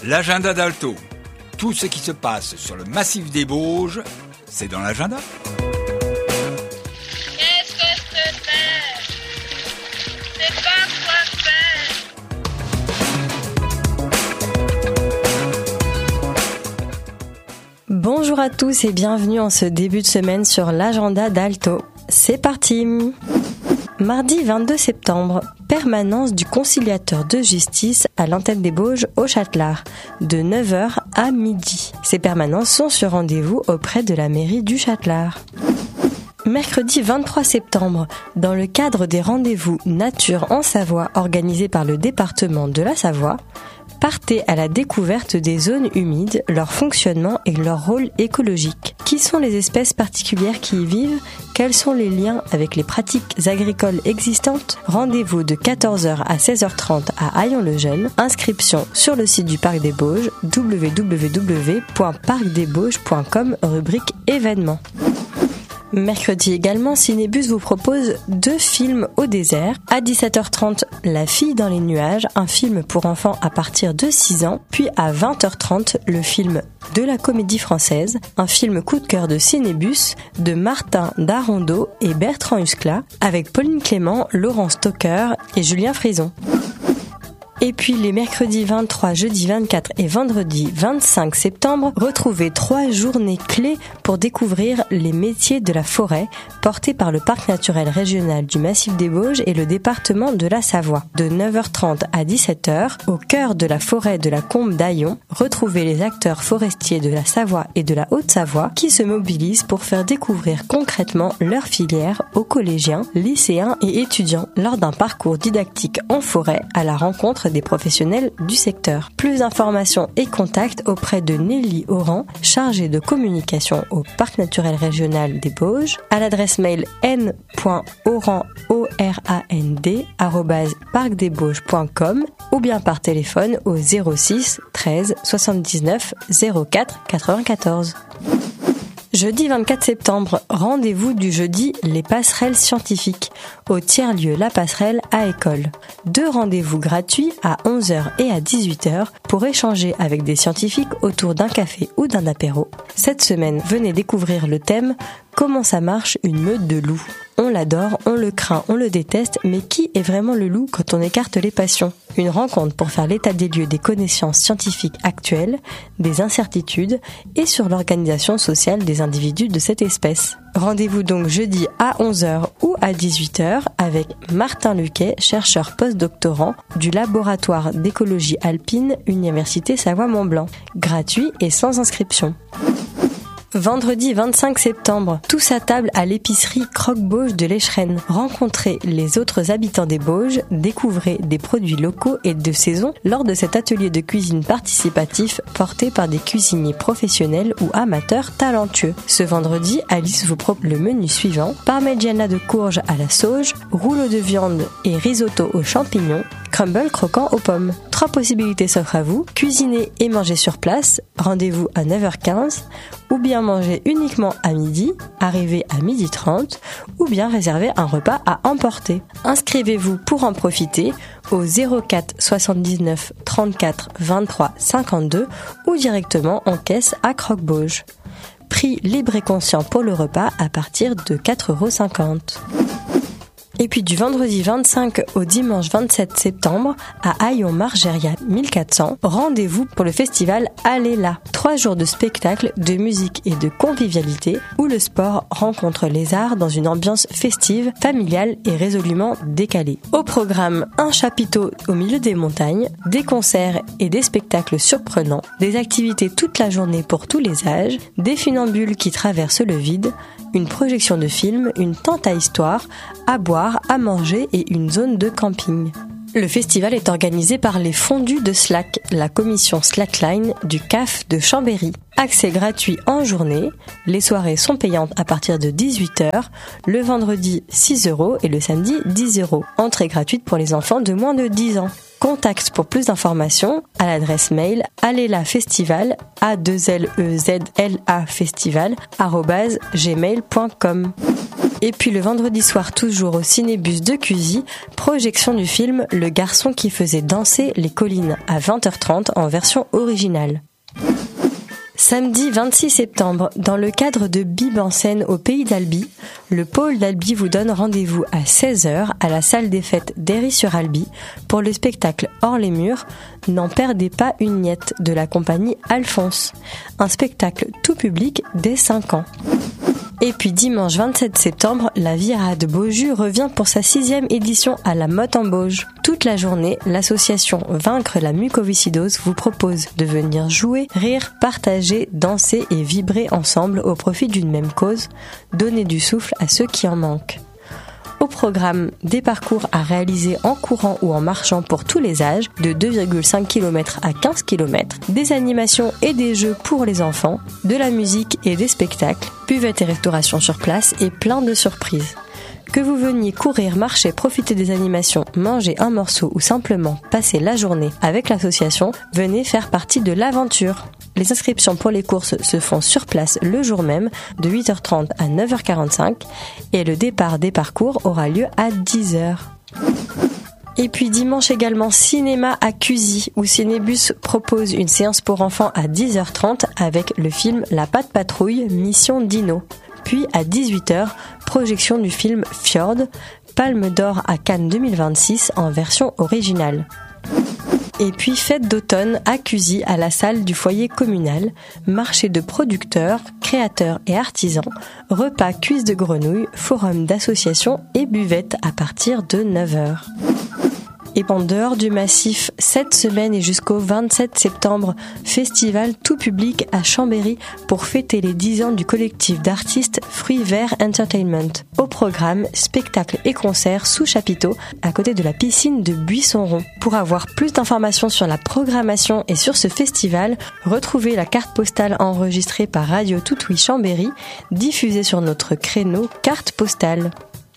L'agenda d'Alto. Tout ce qui se passe sur le massif des Bauges, c'est dans l'agenda. Qu'est-ce que je te fais? C'est pas quoi faire. Bonjour à tous et bienvenue en ce début de semaine sur l'agenda d'Alto. C'est parti! Mardi 22 septembre, permanence du conciliateur de justice à l'antenne des Bauges au Châtelard, de 9h à midi. Ces permanences sont sur rendez-vous auprès de la mairie du Châtelard. Mercredi 23 septembre, dans le cadre des rendez-vous Nature en Savoie organisés par le département de la Savoie, partez à la découverte des zones humides, leur fonctionnement et leur rôle écologique. Qui sont les espèces particulières qui y vivent? Quels sont les liens avec les pratiques agricoles existantes? Rendez-vous de 14h à 16h30 à Haillons-le-Jeune. Inscription sur le site du Parc des Bauges, www.parcdesbauges.com, rubrique événements. Mercredi également, Cinébus vous propose 2 films au désert. À 17h30, La fille dans les nuages, un film pour enfants à partir de 6 ans. Puis à 20h30, le film de la Comédie Française, un film coup de cœur de Cinébus de Martin Darondeau et Bertrand Huskla, avec Pauline Clément, Laurent Stocker et Julien Frison. Et puis les mercredis 23, jeudi 24 et vendredi 25 septembre, retrouvez 3 journées clés pour découvrir les métiers de la forêt portés par le Parc naturel régional du Massif des Bauges et le département de la Savoie. De 9h30 à 17h, au cœur de la forêt de la Combe d'Aillon, retrouvez les acteurs forestiers de la Savoie et de la Haute-Savoie qui se mobilisent pour faire découvrir concrètement leur filière aux collégiens, lycéens et étudiants lors d'un parcours didactique en forêt à la rencontre des professionnels du secteur. Plus d'informations et contacts auprès de Nelly Oran, chargée de communication au Parc naturel régional des Bauges, à l'adresse mail n.orand@parcdesbauges.com ou bien par téléphone au 06 13 79 04 94. Jeudi 24 septembre, rendez-vous du jeudi Les Passerelles Scientifiques, au tiers-lieu La Passerelle à École. 2 rendez-vous gratuits à 11h et à 18h pour échanger avec des scientifiques autour d'un café ou d'un apéro. Cette semaine, venez découvrir le thème « Comment ça marche une meute de loups ?» On l'adore, on le craint, on le déteste, mais qui est vraiment le loup quand on écarte les passions? Une rencontre pour faire l'état des lieux des connaissances scientifiques actuelles, des incertitudes et sur l'organisation sociale des individus de cette espèce. Rendez-vous donc jeudi à 11h ou à 18h avec Martin Luquet, chercheur post-doctorant du laboratoire d'écologie alpine, Université Savoie-Mont-Blanc. Gratuit et sans inscription. Vendredi 25 septembre, tous à table à l'épicerie Croque-Bauges de l'Échrennes. Rencontrez les autres habitants des Bauges, découvrez des produits locaux et de saison lors de cet atelier de cuisine participatif porté par des cuisiniers professionnels ou amateurs talentueux. Ce vendredi, Alice vous propose le menu suivant: parmigiana de courge à la sauge, rouleau de viande et risotto aux champignons, crumble croquant aux pommes. 3 possibilités s'offrent à vous: cuisiner et manger sur place, rendez-vous à 9h15, ou bien manger uniquement à midi, arriver à 12h30, ou bien réserver un repas à emporter. Inscrivez-vous pour en profiter au 04 79 34 23 52 ou directement en caisse à Croque-Bauges. Prix libre et conscient pour le repas à partir de 4,50 €. Et puis du vendredi 25 au dimanche 27 septembre, à Haillons-Margéria 1400, rendez-vous pour le festival Allez là. 3 jours de spectacles, de musique et de convivialité, où le sport rencontre les arts dans une ambiance festive, familiale et résolument décalée. Au programme, un chapiteau au milieu des montagnes, des concerts et des spectacles surprenants, des activités toute la journée pour tous les âges, des funambules qui traversent le vide, une projection de film, une tente à histoire, à boire, à manger et une zone de camping. Le festival est organisé par les Fondus de Slack, la commission Slackline du CAF de Chambéry. Accès gratuit en journée, les soirées sont payantes à partir de 18h, le vendredi 6 € et le samedi 10 €. Entrée gratuite pour les enfants de moins de 10 ans. Contact pour plus d'informations à l'adresse mail allezlafestival @gmail.com. Et puis le vendredi soir, toujours au Cinébus de Cusy, projection du film Le garçon qui faisait danser les collines à 20h30 en version originale. Samedi 26 septembre, dans le cadre de Bib en scène au Pays d'Albi, le pôle d'Albi vous donne rendez-vous à 16h à la salle des fêtes d'Héry-sur-Albi pour le spectacle Hors les murs, N'en perdez pas une miette de la compagnie Alphonse. Un spectacle tout public dès 5 ans. Et puis dimanche 27 septembre, la Virade Beaujus revient pour sa 6e édition à la Motte en Bauge. Toute la journée, l'association Vaincre la mucoviscidose vous propose de venir jouer, rire, partager, danser et vibrer ensemble au profit d'une même cause, donner du souffle à ceux qui en manquent. Au programme, des parcours à réaliser en courant ou en marchant pour tous les âges, de 2,5 km à 15 km, des animations et des jeux pour les enfants, de la musique et des spectacles, buvette et restauration sur place et plein de surprises. Que vous veniez courir, marcher, profiter des animations, manger un morceau ou simplement passer la journée avec l'association, venez faire partie de l'aventure. Les inscriptions pour les courses se font sur place le jour même, de 8h30 à 9h45, et le départ des parcours aura lieu à 10h. Et puis dimanche également, cinéma à Cusy, où Cinébus propose une séance pour enfants à 10h30 avec le film La Patte Patrouille, Mission Dino. Puis à 18h, projection du film Fjord, Palme d'Or à Cannes 2026 en version originale. Et puis fête d'automne à Cusy à la salle du foyer communal, marché de producteurs, créateurs et artisans, repas cuisses de grenouille, forum d'associations et buvette à partir de 9h. Et en dehors du massif, cette semaine et jusqu'au 27 septembre, festival tout public à Chambéry pour fêter les 10 ans du collectif d'artistes Fruits Verts Entertainment. Au programme, spectacles et concerts sous chapiteau à côté de la piscine de Buisson-Rond. Pour avoir plus d'informations sur la programmation et sur ce festival, retrouvez la carte postale enregistrée par Radio Toutouille Chambéry, diffusée sur notre créneau carte postale.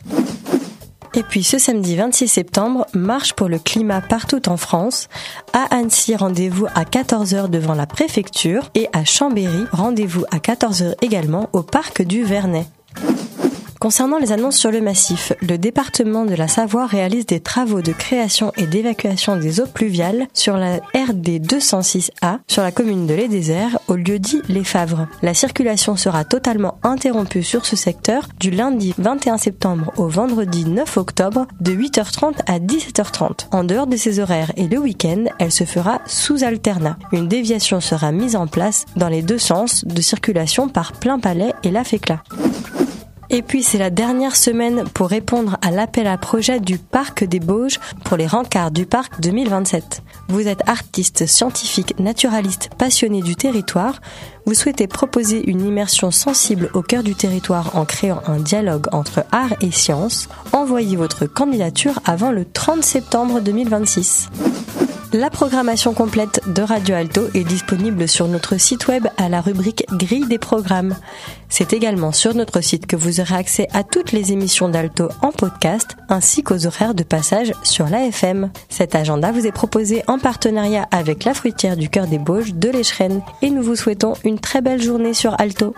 Et puis ce samedi 26 septembre, marche pour le climat partout en France. À Annecy, rendez-vous à 14h devant la préfecture. Et à Chambéry, rendez-vous à 14h également au parc du Vernet. Concernant les annonces sur le massif, le département de la Savoie réalise des travaux de création et d'évacuation des eaux pluviales sur la RD 206A, sur la commune de Les Déserts, au lieu-dit Les Favres. La circulation sera totalement interrompue sur ce secteur du lundi 21 septembre au vendredi 9 octobre de 8h30 à 17h30. En dehors de ces horaires et le week-end, elle se fera sous alternat. Une déviation sera mise en place dans les deux sens de circulation par Plainpalais et La Fécla. Et puis c'est la dernière semaine pour répondre à l'appel à projet du Parc des Bauges pour les rencarts du Parc 2027. Vous êtes artiste, scientifique, naturaliste, passionné du territoire. Vous souhaitez proposer une immersion sensible au cœur du territoire en créant un dialogue entre art et science. Envoyez votre candidature avant le 30 septembre 2026. La programmation complète de Radio Alto est disponible sur notre site web à la rubrique Grille des programmes. C'est également sur notre site que vous aurez accès à toutes les émissions d'Alto en podcast ainsi qu'aux horaires de passage sur l'AFM. Cet agenda vous est proposé en partenariat avec la fruitière du Cœur des Bauges de l'Échrennes et nous vous souhaitons une très belle journée sur Alto.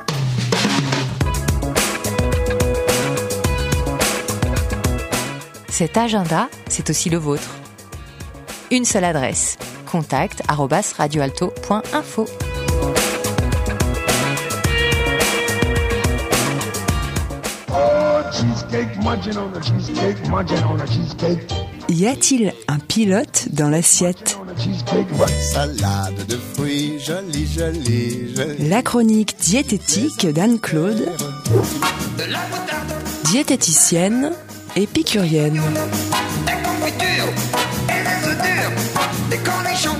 Cet agenda, c'est aussi le vôtre. Une seule adresse, contact@radioalto.info. Y a-t-il un pilote dans l'assiette? Salade de fruits, jolie, jolie, jolie. La chronique diététique d'Anne-Claude, diététicienne, épicurienne. Des confitures et des œufs durs, des cornichons,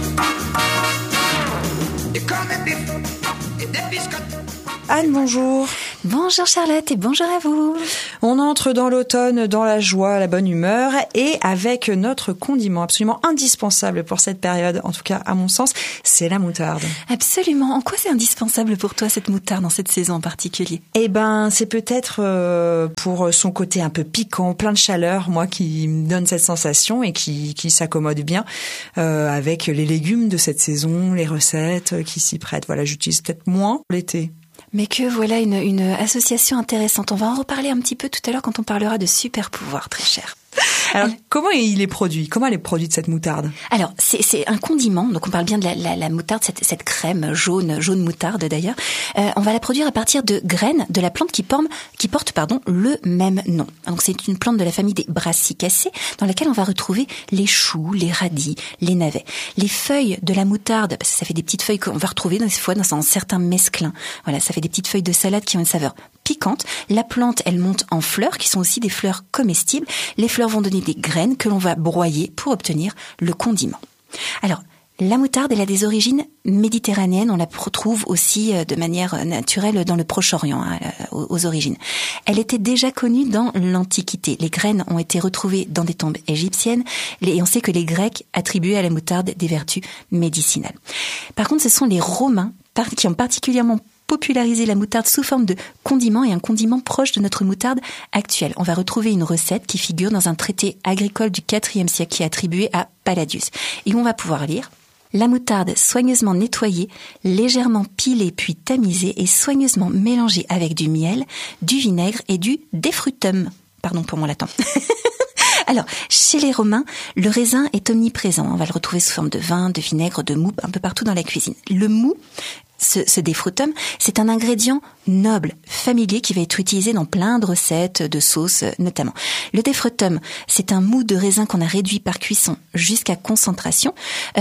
des cornets de bif et des biscottes. Anne, bonjour. Bonjour Charlotte et bonjour à vous. On entre dans l'automne, dans la joie, la bonne humeur et avec notre condiment absolument indispensable pour cette période, en tout cas à mon sens, c'est la moutarde. Absolument. En quoi c'est indispensable pour toi cette moutarde dans cette saison en particulier? Eh ben, c'est peut-être pour son côté un peu piquant, plein de chaleur, moi qui me donne cette sensation et qui s'accommode bien avec les légumes de cette saison, les recettes qui s'y prêtent. Voilà, j'utilise peut-être moins l'été. Mais que voilà une association intéressante. On va en reparler un petit peu tout à l'heure quand on parlera de super pouvoirs, très cher. Alors, comment il est produit? Comment elle est produite, cette moutarde? Alors, c'est un condiment. Donc, on parle bien de la moutarde, cette crème jaune moutarde d'ailleurs. On va la produire à partir de graines de la plante qui porte le même nom. Donc, c'est une plante de la famille des Brassicacées dans laquelle on va retrouver les choux, les radis, les navets. Les feuilles de la moutarde, parce que ça fait des petites feuilles qu'on va retrouver dans certains mesclins. Voilà, ça fait des petites feuilles de salade qui ont une saveur piquante. La plante, elle monte en fleurs, qui sont aussi des fleurs comestibles. Les fleurs vont donner des graines que l'on va broyer pour obtenir le condiment. Alors, la moutarde, elle a des origines méditerranéennes. On la retrouve aussi de manière naturelle dans le Proche-Orient, aux origines. Elle était déjà connue dans l'Antiquité. Les graines ont été retrouvées dans des tombes égyptiennes et on sait que les Grecs attribuaient à la moutarde des vertus médicinales. Par contre, ce sont les Romains qui ont particulièrement populariser la moutarde sous forme de condiment et un condiment proche de notre moutarde actuelle. On va retrouver une recette qui figure dans un traité agricole du IVe siècle qui est attribué à Palladius. Et on va pouvoir lire: la moutarde soigneusement nettoyée, légèrement pilée puis tamisée et soigneusement mélangée avec du miel, du vinaigre et du defrutum. Pardon pour mon latin. Alors, chez les Romains, le raisin est omniprésent. On va le retrouver sous forme de vin, de vinaigre, de mou, un peu partout dans la cuisine. Le mou, ce defrutum, c'est un ingrédient noble, familier, qui va être utilisé dans plein de recettes, de sauces notamment. Le defrutum, c'est un mou de raisin qu'on a réduit par cuisson jusqu'à concentration.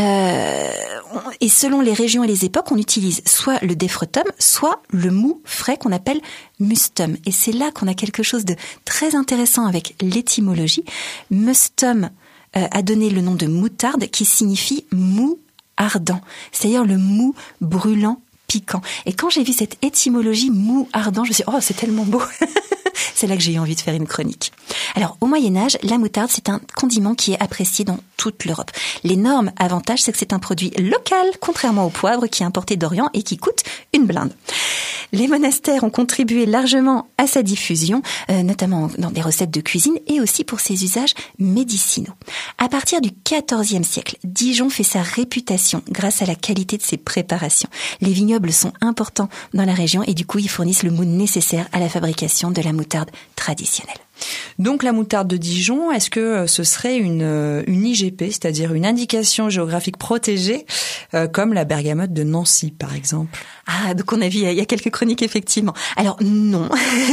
Et selon les régions et les époques, on utilise soit le defrutum, soit le mou frais qu'on appelle mustum. Et c'est là qu'on a quelque chose de très intéressant avec l'étymologie. Mustum a donné le nom de moutarde qui signifie mou ardent, c'est-à-dire le mou brûlant, piquant. Et quand j'ai vu cette étymologie mou ardent, je me suis dit, oh, c'est tellement beau. C'est là que j'ai eu envie de faire une chronique. Alors, au Moyen-Âge, la moutarde, c'est un condiment qui est apprécié dans toute l'Europe. L'énorme avantage, c'est que c'est un produit local, contrairement au poivre qui est importé d'Orient et qui coûte une blinde. Les monastères ont contribué largement à sa diffusion, notamment dans des recettes de cuisine et aussi pour ses usages médicinaux. À partir du XIVe siècle, Dijon fait sa réputation grâce à la qualité de ses préparations. Les vignobles sont importants dans la région et du coup, ils fournissent le mou nécessaire à la fabrication de la moutarde traditionnelle. Donc la moutarde de Dijon, est-ce que ce serait une IGP, c'est-à-dire une indication géographique protégée, comme la bergamote de Nancy, par exemple? Ah, donc on a vu il y a quelques chroniques, effectivement. Alors non,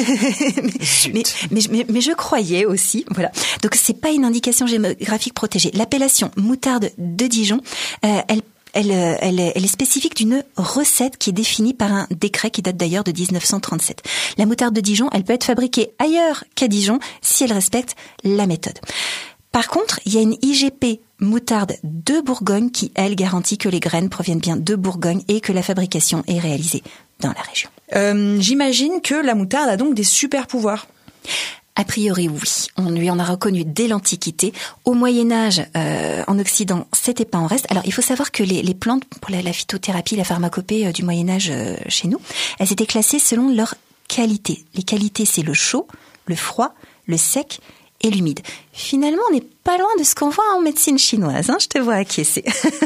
mais je croyais aussi, voilà. Donc c'est pas une indication géographique protégée. L'appellation moutarde de Dijon, elle est spécifique d'une recette qui est définie par un décret qui date d'ailleurs de 1937. La moutarde de Dijon, elle peut être fabriquée ailleurs qu'à Dijon si elle respecte la méthode. Par contre, il y a une IGP moutarde de Bourgogne qui, elle, garantit que les graines proviennent bien de Bourgogne et que la fabrication est réalisée dans la région. J'imagine que la moutarde a donc des super pouvoirs. A priori, oui. On lui en a reconnu dès l'Antiquité. Au Moyen-Âge, en Occident, c'était pas en reste. Alors, il faut savoir que les plantes, pour la phytothérapie, la pharmacopée du Moyen-Âge chez nous, elles étaient classées selon leur qualité. Les qualités, c'est le chaud, le froid, le sec et l'humide. Finalement, on n'est pas loin de ce qu'on voit en médecine chinoise, hein, je te vois acquiescer.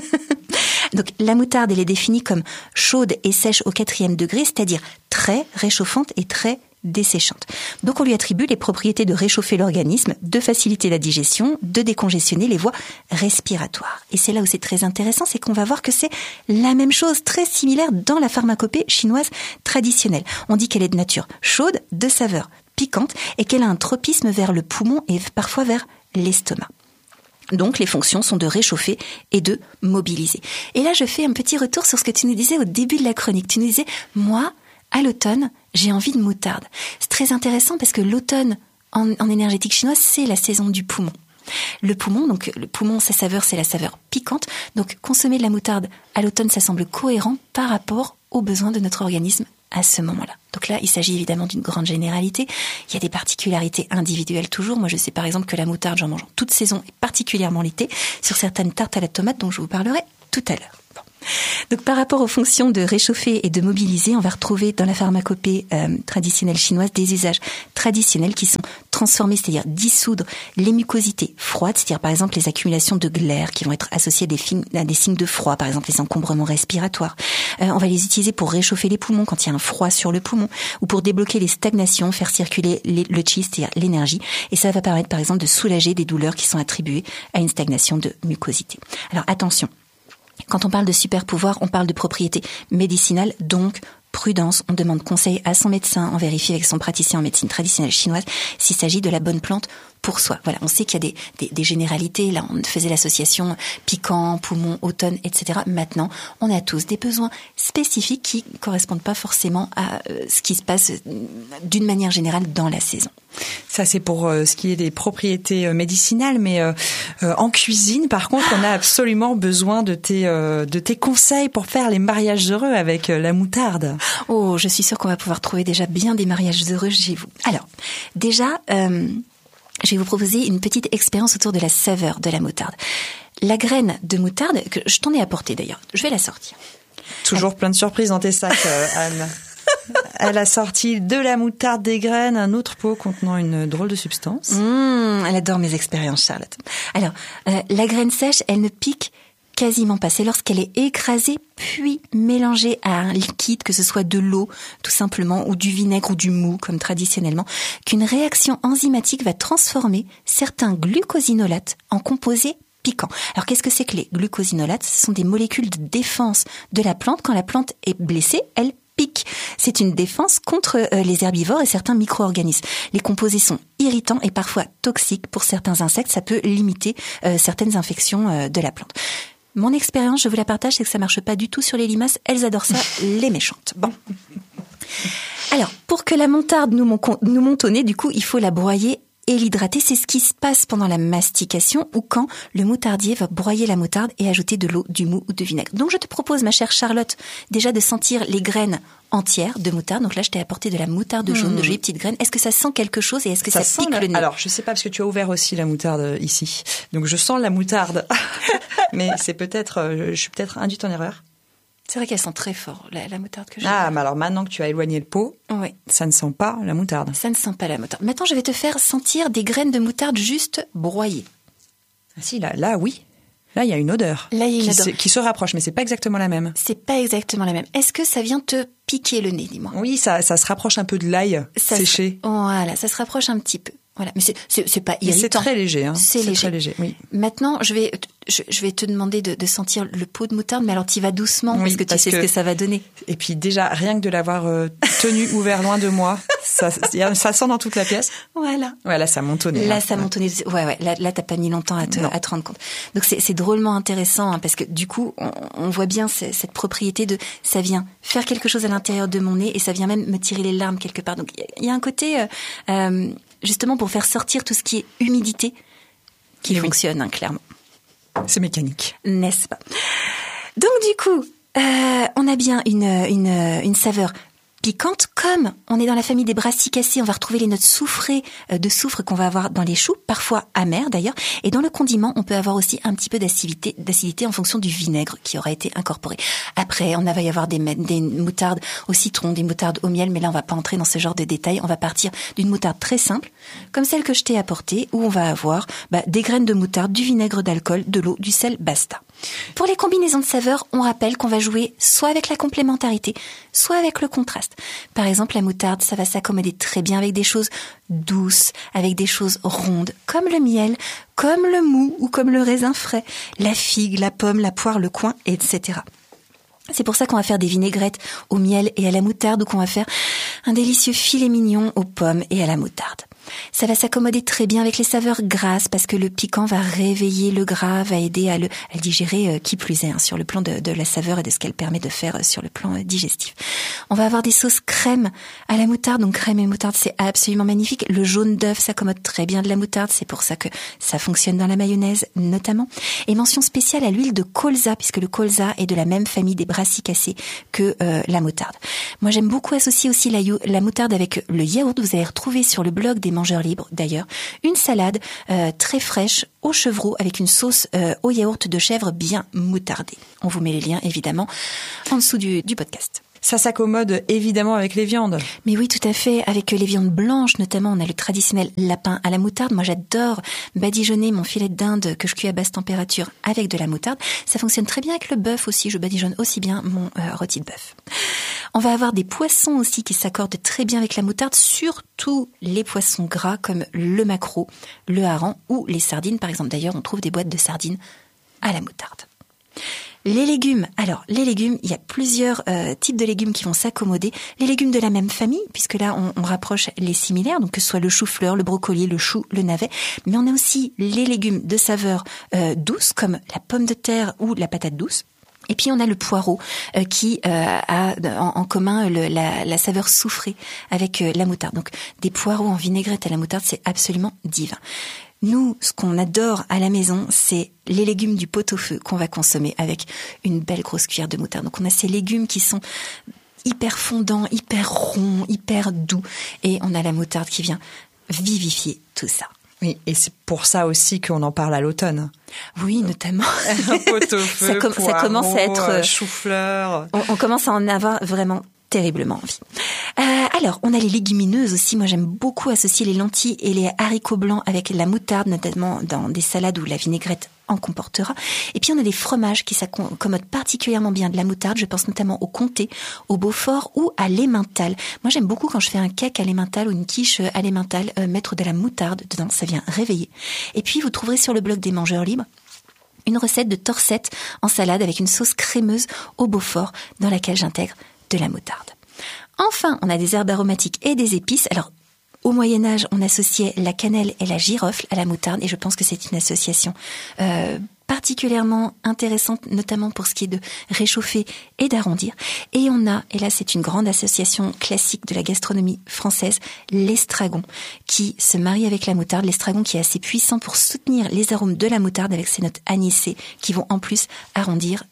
Donc, la moutarde, elle est définie comme chaude et sèche au 4e degré, c'est-à-dire très réchauffante et très desséchante. Donc on lui attribue les propriétés de réchauffer l'organisme, de faciliter la digestion, de décongestionner les voies respiratoires. Et c'est là où c'est très intéressant, c'est qu'on va voir que c'est la même chose, très similaire dans la pharmacopée chinoise traditionnelle. On dit qu'elle est de nature chaude, de saveur piquante, et qu'elle a un tropisme vers le poumon et parfois vers l'estomac. Donc, les fonctions sont de réchauffer et de mobiliser. Et là, je fais un petit retour sur ce que tu nous disais au début de la chronique. Tu nous disais, moi, à l'automne, j'ai envie de moutarde. C'est très intéressant parce que l'automne, en énergétique chinoise, c'est la saison du poumon. Le poumon, sa saveur, c'est la saveur piquante. Donc, consommer de la moutarde à l'automne, ça semble cohérent par rapport aux besoins de notre organisme à ce moment-là. Donc là, il s'agit évidemment d'une grande généralité. Il y a des particularités individuelles toujours. Moi, je sais par exemple que la moutarde, j'en mange en toute saison et particulièrement l'été sur certaines tartes à la tomate dont je vous parlerai tout à l'heure. Bon. Donc par rapport aux fonctions de réchauffer et de mobiliser, on va retrouver dans la pharmacopée traditionnelle chinoise des usages traditionnels qui sont transformés, c'est-à-dire dissoudre les mucosités froides, c'est-à-dire par exemple les accumulations de glaire qui vont être associées à des signes de froid, par exemple les encombrements respiratoires. On va les utiliser pour réchauffer les poumons quand il y a un froid sur le poumon, ou pour débloquer les stagnations, faire circuler le chi, c'est-à-dire l'énergie. Et ça va permettre, par exemple, de soulager des douleurs qui sont attribuées à une stagnation de mucosité. Alors attention, quand on parle de super pouvoir, on parle de propriétés médicinales, donc prudence, on demande conseil à son médecin, on vérifie avec son praticien en médecine traditionnelle chinoise s'il s'agit de la bonne plante pour soi. Voilà, on sait qu'il y a des généralités. Là, on faisait l'association piquant, poumon, automne, etc. Maintenant, on a tous des besoins spécifiques qui correspondent pas forcément à ce qui se passe d'une manière générale dans la saison. Ça, c'est pour ce qui est des propriétés médicinales, mais en cuisine, par contre, on a absolument besoin de tes conseils pour faire les mariages heureux avec la moutarde. Oh, je suis sûre qu'on va pouvoir trouver déjà bien des mariages heureux chez vous. Alors, déjà, je vais vous proposer une petite expérience autour de la saveur de la moutarde. La graine de moutarde, que je t'en ai apportée d'ailleurs, je vais la sortir. Toujours plein de surprises dans tes sacs, Anne. Elle a sorti de la moutarde, des graines, un autre pot contenant une drôle de substance. Elle adore mes expériences, Charlotte. Alors, la graine sèche, elle ne pique quasiment pas. C'est lorsqu'elle est écrasée puis mélangée à un liquide, que ce soit de l'eau tout simplement ou du vinaigre ou du mou comme traditionnellement, qu'une réaction enzymatique va transformer certains glucosinolates en composés piquants. Alors qu'est-ce que c'est que les glucosinolates ? Ce sont des molécules de défense de la plante. Quand la plante est blessée, elle pique. C'est une défense contre les herbivores et certains micro-organismes. Les composés sont irritants et parfois toxiques pour certains insectes. Ça peut limiter certaines infections de la plante. Mon expérience, je vous la partage, c'est que ça marche pas du tout sur les limaces. Elles adorent ça, les méchantes. Bon. Alors, pour que la moutarde nous monte au nez, du coup, il faut la broyer et l'hydrater. C'est ce qui se passe pendant la mastication ou quand le moutardier va broyer la moutarde et ajouter de l'eau, du mou ou de vinaigre. Donc, je te propose, ma chère Charlotte, déjà de sentir les graines entières de moutarde. Donc là, je t'ai apporté de la moutarde jaune, de jolies petites graines. Est-ce que ça sent quelque chose et est-ce que ça pique le nez ? Alors, je sais pas parce que tu as ouvert aussi la moutarde ici. Donc, je sens la moutarde. Mais c'est peut-être, je suis peut-être induite en erreur. C'est vrai qu'elle sent très fort, la moutarde que j'ai. Ah, mais alors maintenant que tu as éloigné le pot, oui, ça ne sent pas la moutarde. Ça ne sent pas la moutarde. Maintenant, je vais te faire sentir des graines de moutarde juste broyées. Ah si, là, oui. Là, il y a une odeur. Là, il y a une odeur qui se rapproche, mais c'est pas exactement la même. C'est pas exactement la même. Est-ce que ça vient te piquer le nez, dis-moi ? Oui, ça se rapproche un peu de l'ail séché. Voilà, ça se rapproche un petit peu. Voilà, mais c'est pas irritant. C'est très léger, hein. C'est léger. Très léger, oui. Maintenant, je vais te demander de sentir le pot de moutarde, mais alors tu vas doucement, oui, parce que tu sais ce que ça va donner. Et puis déjà, rien que de l'avoir tenu ouvert loin de moi, ça sent dans toute la pièce. Voilà. Ouais, là, ça monte au nez. Là, ça monte au nez. Ouais, là, t'as pas mis longtemps à te rendre compte. Donc c'est drôlement intéressant, hein, parce que du coup, on voit bien cette propriété de, ça vient faire quelque chose à l'intérieur de mon nez et ça vient même me tirer les larmes quelque part. Donc il y a un côté, justement pour faire sortir tout ce qui est humidité, qui fonctionne, hein, clairement. C'est mécanique. N'est-ce pas ? Donc du coup, on a bien une saveur piquante, comme on est dans la famille des brassicacées, on va retrouver les notes soufrées de soufre qu'on va avoir dans les choux, parfois amères d'ailleurs, et dans le condiment, on peut avoir aussi un petit peu d'acidité en fonction du vinaigre qui aura été incorporé. Après, on va y avoir des moutardes au citron, des moutardes au miel, mais là on va pas entrer dans ce genre de détails, on va partir d'une moutarde très simple, comme celle que je t'ai apportée, où on va avoir des graines de moutarde, du vinaigre d'alcool, de l'eau, du sel, basta. Pour les combinaisons de saveurs, on rappelle qu'on va jouer soit avec la complémentarité, soit avec le contraste. Par exemple, la moutarde, ça va s'accommoder très bien avec des choses douces, avec des choses rondes, comme le miel, comme le mou ou comme le raisin frais, la figue, la pomme, la poire, le coing, etc. C'est pour ça qu'on va faire des vinaigrettes au miel et à la moutarde ou qu'on va faire un délicieux filet mignon aux pommes et à la moutarde. Ça va s'accommoder très bien avec les saveurs grasses parce que le piquant va réveiller le gras, va aider à le digérer, qui plus est, hein, sur le plan de la saveur et de ce qu'elle permet de faire sur le plan digestif. On va avoir des sauces crème à la moutarde, donc crème et moutarde, c'est absolument magnifique. Le jaune d'œuf s'accommode très bien de la moutarde, c'est pour ça que ça fonctionne dans la mayonnaise notamment. Et mention spéciale à l'huile de colza, puisque le colza est de la même famille des brassicacées que la moutarde. Moi, j'aime beaucoup associer aussi la moutarde avec le yaourt. Vous allez retrouver sur le blog des mangeurs libres, d'ailleurs, une salade très fraîche au chevreau avec une sauce au yaourt de chèvre bien moutardée. On vous met les liens, évidemment, en dessous du podcast. Ça s'accommode évidemment avec les viandes. Mais oui, tout à fait. Avec les viandes blanches, notamment, on a le traditionnel lapin à la moutarde. Moi, j'adore badigeonner mon filet de dinde que je cuis à basse température avec de la moutarde. Ça fonctionne très bien avec le bœuf aussi. Je badigeonne aussi bien mon rôti de bœuf. On va avoir des poissons aussi qui s'accordent très bien avec la moutarde, surtout les poissons gras comme le maquereau, le hareng ou les sardines, par exemple. D'ailleurs, on trouve des boîtes de sardines à la moutarde. Les légumes. Alors, les légumes, il y a plusieurs types de légumes qui vont s'accommoder. Les légumes de la même famille, puisque là, on rapproche les similaires, donc que ce soit le chou-fleur, le brocoli, le chou, le navet. Mais on a aussi les légumes de saveur douce, comme la pomme de terre ou la patate douce. Et puis on a le poireau qui a en commun la saveur soufrée avec la moutarde. Donc des poireaux en vinaigrette à la moutarde, c'est absolument divin. Nous, ce qu'on adore à la maison, c'est les légumes du pot-au-feu qu'on va consommer avec une belle grosse cuillère de moutarde. Donc on a ces légumes qui sont hyper fondants, hyper ronds, hyper doux. Et on a la moutarde qui vient vivifier tout ça. Oui, et c'est pour ça aussi qu'on en parle à l'automne. Oui, notamment. Pot-au-feu, ça commence à être chou-fleur. On commence à en avoir vraiment terriblement envie. Alors, on a les légumineuses aussi. Moi, j'aime beaucoup associer les lentilles et les haricots blancs avec la moutarde, notamment dans des salades où la vinaigrette en comportera. Et puis, on a des fromages qui s'accommodent particulièrement bien de la moutarde. Je pense notamment au comté, au beaufort ou à l'emmental. Moi, j'aime beaucoup quand je fais un cake à l'emmental ou une quiche à l'emmental, mettre de la moutarde dedans. Ça vient réveiller. Et puis, vous trouverez sur le blog des Mangeurs Libres une recette de torsette en salade avec une sauce crémeuse au beaufort dans laquelle j'intègre de la moutarde. Enfin, on a des herbes aromatiques et des épices. Alors, au Moyen-Âge, on associait la cannelle et la girofle à la moutarde et je pense que c'est une association particulièrement intéressante, notamment pour ce qui est de réchauffer et d'arrondir. Et on a, et là c'est une grande association classique de la gastronomie française, l'estragon, qui se marie avec la moutarde. L'estragon qui est assez puissant pour soutenir les arômes de la moutarde avec ses notes anisées qui vont en plus arrondir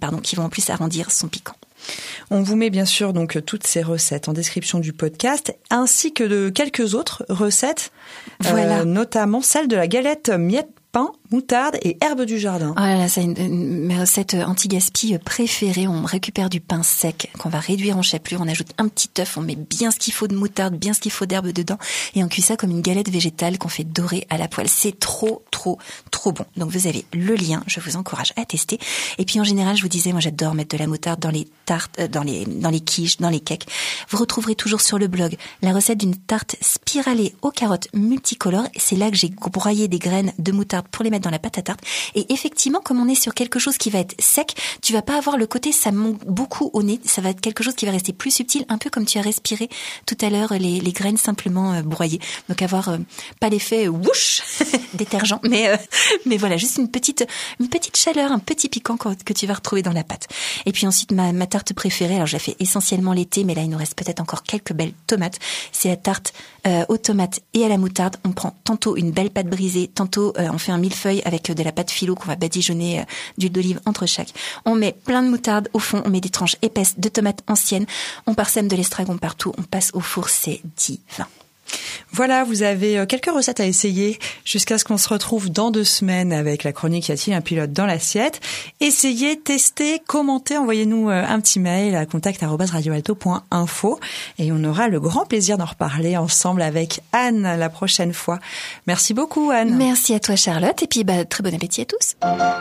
son piquant. On vous met bien sûr donc toutes ces recettes en description du podcast, ainsi que de quelques autres recettes, voilà. Notamment celle de la galette miette pain, moutarde et herbes du jardin. Oh là là, c'est mes recettes anti-gaspi préférées. On récupère du pain sec qu'on va réduire en chapelure, on ajoute un petit œuf, on met bien ce qu'il faut de moutarde, bien ce qu'il faut d'herbes dedans et on cuit ça comme une galette végétale qu'on fait dorer à la poêle. C'est trop bon. Donc vous avez le lien, je vous encourage à tester. Et puis en général, je vous disais, moi j'adore mettre de la moutarde dans les tartes, dans les quiches, dans les cakes. Vous retrouverez toujours sur le blog la recette d'une tarte spiralée aux carottes multicolores. C'est là que j'ai broyé des graines de moutarde pour les mettre dans la pâte à tarte. Et effectivement, comme on est sur quelque chose qui va être sec, tu vas pas avoir le côté ça monte beaucoup au nez, ça va être quelque chose qui va rester plus subtil, un peu comme tu as respiré tout à l'heure les graines simplement broyées. Donc avoir pas l'effet whoosh détergent, mais voilà, juste une petite chaleur, un petit piquant que tu vas retrouver dans la pâte. Et puis ensuite ma tarte préférée, alors je la fais essentiellement l'été, mais là il nous reste peut-être encore quelques belles tomates. C'est la tarte aux tomates et à la moutarde. On prend tantôt une belle pâte brisée, tantôt on fait un millefeuille avec de la pâte philo qu'on va badigeonner d'huile d'olive entre chaque. On met plein de moutarde au fond, on met des tranches épaisses de tomates anciennes, on parsème de l'estragon partout, on passe au four, c'est divin. Voilà, vous avez quelques recettes à essayer jusqu'à ce qu'on se retrouve dans 2 semaines avec la chronique Y a-t-il un pilote dans l'assiette. Essayez, testez, commentez, envoyez-nous un petit mail à contact@radioalto.info et on aura le grand plaisir d'en reparler ensemble avec Anne la prochaine fois. Merci beaucoup Anne. Merci à toi Charlotte et puis très bon appétit à tous.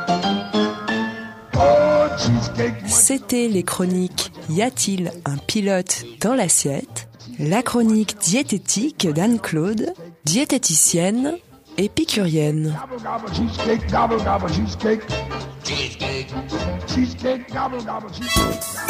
C'était les chroniques Y a-t-il un pilote dans l'assiette ? La chronique diététique d'Anne-Claude, diététicienne épicurienne. Cheesecake, gobble, gobble, cheesecake. Cheesecake, cheesecake, gobble, gobble, cheesecake.